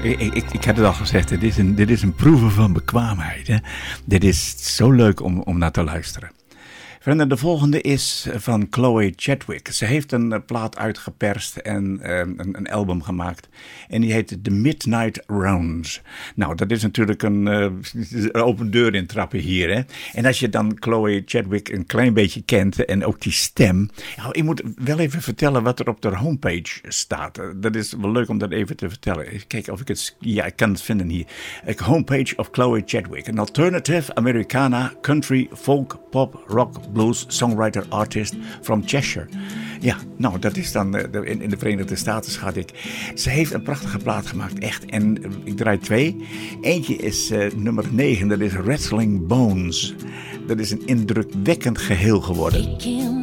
Ik had het al gezegd, dit is een proeven van bekwaamheid. Hè? Dit is zo leuk om naar te luisteren. Verder, de volgende is van Chloe Chadwick. Ze heeft een plaat uitgeperst en een album gemaakt. En die heet The Midnight Rounds. Nou, dat is natuurlijk een open deur intrappen hier. Hè? En als je dan Chloe Chadwick een klein beetje kent en ook die stem. Nou, ik moet wel even vertellen wat er op haar homepage staat. Dat is wel leuk om dat even te vertellen. Even kijken of ik het... Ja, ik kan het vinden hier. Homepage of Chloe Chadwick. An alternative Americana, country, folk, pop, rock, blues, songwriter, artist from Cheshire. Ja, nou, dat is dan in de Verenigde Staten, schat ik. Ze heeft een prachtige plaat gemaakt, echt. En ik draai 2. Eentje is nummer 9, dat is Rattling Bones. Dat is een indrukwekkend geheel geworden.